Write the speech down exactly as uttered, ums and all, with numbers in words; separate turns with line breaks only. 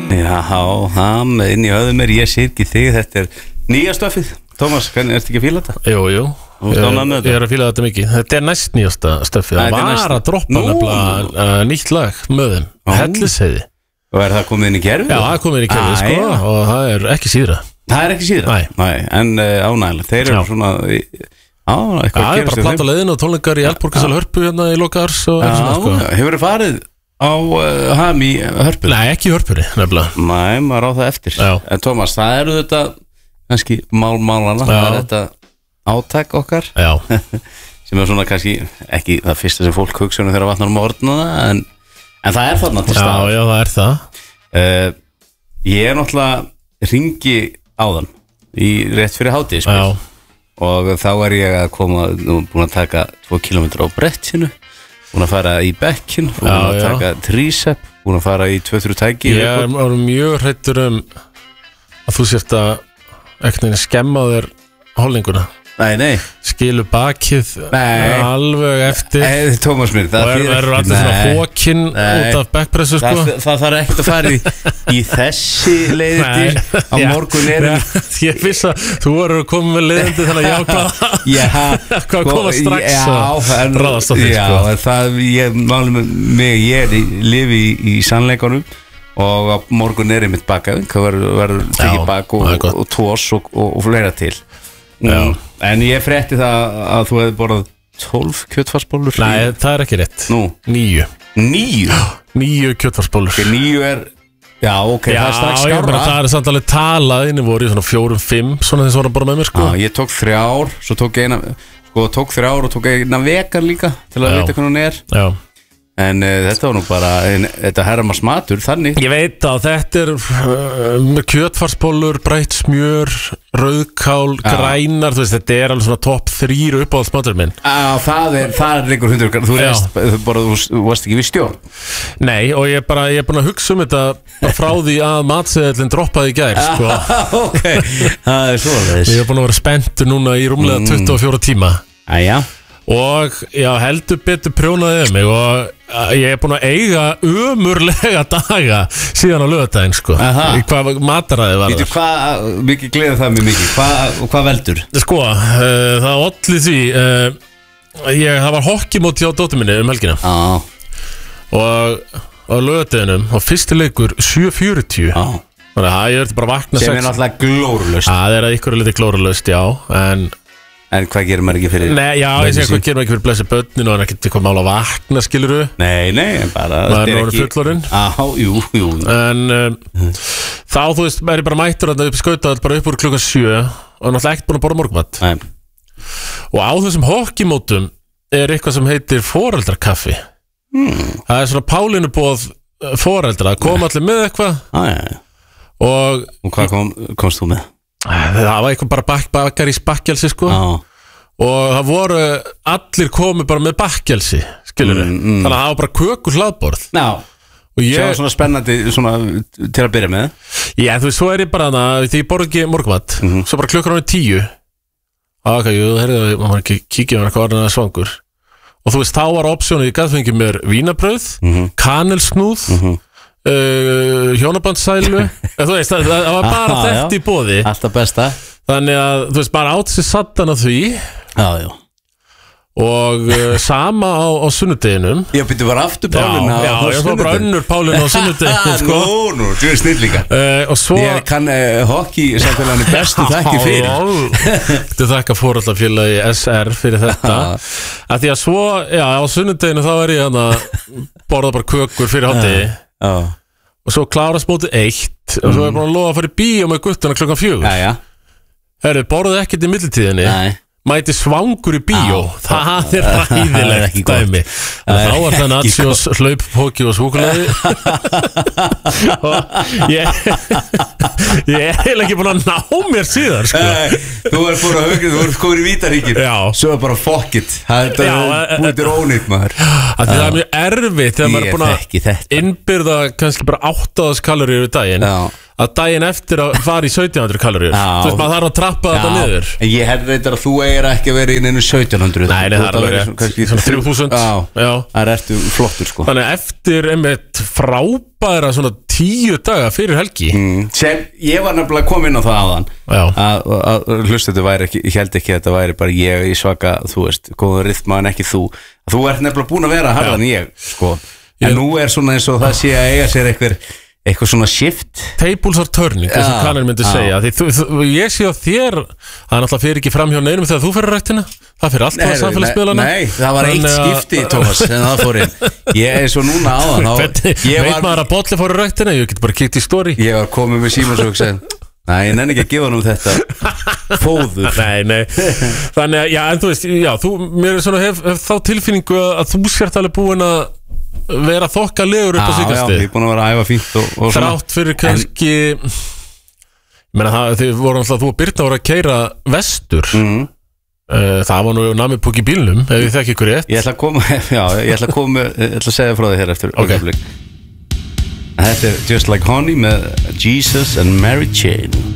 Já, hann inn í höfðum er ég sé ekki þig, þetta er nýja stöfið. Tómas, hvernig ertu ekki að fíla þetta?
Jú, jú, ég, ég er að fíla þetta mikið. Þetta er næst nýjasta stöfið. Það var næst... að droppa nefnilega uh, nýtt lag með þeim, Hellisheiði.
Og er það komið inn í kerfið?
Já, það er komið inn í kerfið, sko, ja. Og það er ekki síðra. Það
er ekki síðra? Nei, Nei en uh, ánægilega, þeir eru svona... Já, eitthvað
það er bara platt á leiðinu og tónleikar í Eldborgarsal Hörpu hérna í loka árs og
já, svona, sko. Hefur þið farið á uh, ham í Hörpu?
Nei, ekki í Hörpunni, nefnilega.
Nei, maður á það eftir. Já. En Tómas, það eru þetta kannski málmálana, það er þetta átak okkar sem er svona kannski ekki það fyrsta sem fólk hugsa þegar vatnar um orðnana en, en það er þarna til stað.
Já, já, það er það. Uh,
ég er náttúrulega ringi áðan í rétt fyrir hátíðisspil. Já. Og þá er ég að koma, nú búin að taka tvo kílómetra á brettinu, búin að fara í bekkin, búin já, að taka trísep, búin að fara í tvö þrjú tæki.
Ég er, er mjög hrættur um að þú sért að ekkert skemma þér holdinguna.
Nei, nei.
Skilu bakið
nei.
Alveg eftir.
Nei, Tómas mér.
Og er, er allir svona hókinn út af backpressu, sko.
Það, það þarf ekkert að fara í, í þessi leiðindir á morgun erum.
Ég finnst að þú voru að koma með leiðindi þannig að já, hvað hvað koma strax
að
ráðast á því,
sko. Já, það, ég málum mig, ég lifi í, í sannleikanum og á morgun er ég mitt bakaðing, það verður tekið bak og, og, og tós og, og, og fleira til. Mm, en ég frétti það að þú hefði borðað tólf kjötfarsbólur.
Nei, það er ekki rétt.
Nú?
Níu.
Níu?
Níu kjötfarsbólur.
Ok, níu er, já ok, já, það er strax skárra.
Já, það er samt alveg talað inni voru í svona fjórum, fimm, svona þess að bara með mér, sko.
Já, ég tók þrjár, svo tók ég eina, sko, tók þrjár og tók eina vegan líka til að já. Vita hvernig hún er. Já. En uh, þetta var nú bara, en, þetta herramars matur, þannig.
Ég veit að þetta er uh, kjötfarsbólur, brætt smjör, rauðkál, ja. Grænar, þú veist, þetta er alveg svona topp þrýr uppáhaldsmatur minn.
Já, það er, það er einhver hundur, þú veist, bara, þú, þú varst ekki við stjórn.
Nei, og ég er bara, ég er búin að hugsa um þetta frá því að matseðlinn droppaði í gær, sko.
Ok, það er svo þess.
Ég er búin að vera spenntur núna í rúmlega mm. tuttugu og fjóra tíma.
Æja.
Og já, heldur betur prjónaði um mig og ég er búin að eiga ömurlega daga síðan á laugardaginn, sko. Í hvað mataræði var það.
Vítu, hvað, mikið gleður það mér mikið, hvað, og hvað veldur?
Sko, uh, það olli því, uh, ég, það var hokkimóti á dóttur minni um helgina.
Já.
Og á laugardaginum, og fyrsti leikur sjö fjörutíu. Já. Þannig að ég verði bara að vakna sex.
Sem er náttúrulega glórulaust.
Það er að ykkur er litið glórulaust, já, en...
En hvað gerir maður ekki fyrir?
Nei, já, ég segi hvað gerir maður ekki fyrir blessi börnin og hann er ekkert eitthvað mál að vakna, skiluru.
Nei, nei, en bara
maður er orðinn fullorðinn.
Á, jú, jú.
En um, þá, þú veist, maður er bara mættur að upp í skautað bara upp úr klukkan sjö og náttúrulega ekkert búin að borða morgunmat.
Nei.
Og á þessum hokkimótum er eitthvað sem heitir foreldrakaffi.
Hmm.
Það er svona Pálinuboð foreldra, koma allir með eitthvað.
Ah, ja, ja.
Og,
og hvað kom, komst þú með?
Það var eitthvað bara bak, bakar í bakkelsi, sko.
Ah.
Og það voru allir komið bara með bakkelsi, skilur þau. Mm, mm. Þannig að það var bara kökur hlaðborð.
Já.
Og ég...
Það var svona spennandi svona, til að byrja með.
Já, þú veist, svo er ég bara þannig því ég borði ekki morgunmat, mm -hmm. svo bara klukkur á mig tíu. Ah, ok, jú, það heyrði að maður ekki kíkja með eitthvað orðin að svangur. Og þú veist, þá var opsjónu, ég gæti fengið mér vínabrauð, mm -hmm. kanelsnúð, mm -hmm. Uh, hjónabandsælu þú veist, það, það var bara ah, þetta í boði
alltaf besta
þannig að, þú veist, bara átt sér sattan af því
já, já
og uh, sama á, á sunnudeginum
ég byrju bara aftur Pálina
já, já, ég var bara önnur Pálina á sunnudeginum sko.
nú, nú, þú er snill líka
uh, og svo
ég kann uh, hockey samfélaginu bestu þakki fyrir
þú þakka fórhaldafélagi S R fyrir þetta að því að svo, já, á sunnudeginu þá er ég hann að borða bara kökur fyrir hátegi
oh.
og svo klárast mótið eitt og svo er bara að lofa að fara í bíó með guttuna klokkan fjögur
ja, ja.
Herru, borðuðu ekkert í millitíðinni
Nei.
mæti svangur í bíó ah, það er ræðilegt dæmi þá var það nachos, hlauppóki og súkkulaði og ég ég er heila ekki búin að ná mér síðan sko.
þú er búin að hugja, þú er skoður í Vítaríkin svo er bara fuck it það er búin til ónýtt maður
það er mjög erfitt þegar maður er búin að innbyrða kannski bara áttaðas kaloríur í daginn já. að daginn eftir að fara í sautján hundruð kaloríur. Þú veist, maður þarf að trappa þetta niður.
En ég hefði reyndar að þú eigir ekki að vera í neinu sautján hundruð.
Nei, nei, það er alveg rétt. Svona þrjú þúsund.
Já, það er eftir flottur sko.
Þannig eftir einmitt frábæra svona tíu daga fyrir helgi.
Mm. Sem ég var nefnilega komin inn á það áðan. Að, að hlustu þetta væri ekki, ég held ekki að þetta væri bara ég í svaka, þú veist, góða rytma en ekki þú. Þú ert nefnilega búin að vera harðan en ég, sko. En ég... nú er svona eins og það sé að eiga sér einhver eitthvað svona shift
tables are turning, eins og kannan myndi segja því, þú, þú, ég sé á þér það er náttúrulega fyrir ekki fram hjá neinum þegar þú fyrir rættina það fyrir alltaf að samfélagsmiðlana
nei, það var eitt skipti, Tómas, en það fór inn ég er svo núna á það
veit var... maður að Bolli fór í rættina, ég get bara kíkt í story
ég var komið með Símons og segði nei, ég nenni ekki að gefa hann um þetta fóður
nei, nei. Þannig að, já, en þú veist já, þú, mér er svona, hef, hef þá tilfinningu að þú sért alveg búin að vera þokkalegur upp á síkasti
já, já, ég er búin að vera að æfa fínt og, og
þrátt fyrir kannski en... ég meina það, þið voru alltaf þú og Birna voru að keyra vestur mm. uh, það var nú nami púk í bílnum ef ég þekki ykkur rétt
ég ætla að koma, já, ég ætla að koma ég ætla að segja frá því hér eftir
okay.
Þetta er Just Like Honey með Jesus and Mary Chain